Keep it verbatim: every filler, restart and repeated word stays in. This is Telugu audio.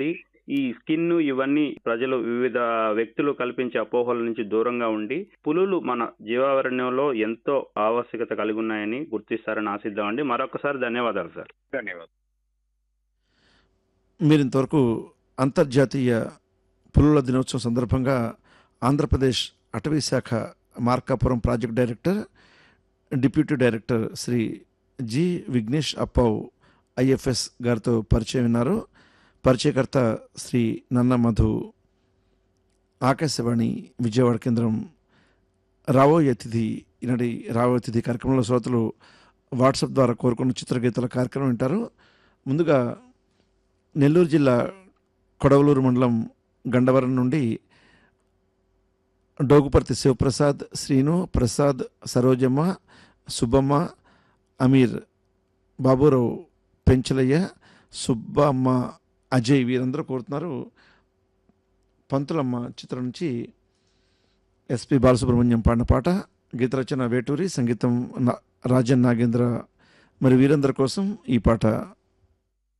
ఉండి ఈ స్కిన్ ఇవన్నీ ప్రజలు వివిధ వ్యక్తులు కల్పించే అపోహల నుంచి దూరంగా ఉండి పులులు మన జీవావరణ్యంలో ఎంతో ఆవశ్యకత కలిగి ఉన్నాయని గుర్తిస్తారని ఆశిద్దామండి. మరొకసారి ధన్యవాదాలు సార్. ధన్యవాదాలు. మీరు ఇంతవరకు అంతర్జాతీయ పులుల దినోత్సవం సందర్భంగా ఆంధ్రప్రదేశ్ అటవీ శాఖ Markapuram project director, deputy director Shri G Vignesh అప్పావ్ IFS గారితో పరిచయం విన్నారు. పరిచయకర్త శ్రీ నన్న మధు. ఆకాశవాణి విజయవాడ కేంద్రం. రాబోయే అతిథి ఈనాటి రాబోయే అతిథి కార్యక్రమంలో శ్రోతలు వాట్సాప్ ద్వారా కోరుకున్న చిత్రగీతాల కార్యక్రమం వింటారు. ముందుగా నెల్లూరు జిల్లా కొడవలూరు మండలం గండవరం నుండి డోగుపర్తి శివప్రసాద్, శ్రీను, ప్రసాద్, సరోజమ్మ, సుబ్బమ్మ, అమీర్, బాబురావు, పెంచలయ్య, సుబ్బమ్మ, అజయ్ వీరందరూ కోరుతున్నారు. పంతులమ్మ చిత్రం నుంచి ఎస్పి బాలసుబ్రహ్మణ్యం పాడిన పాట. గీత రచన వేటూరి, సంగీతం రాజన్ నాగేంద్ర. మరి వీరందరి కోసం ఈ పాట.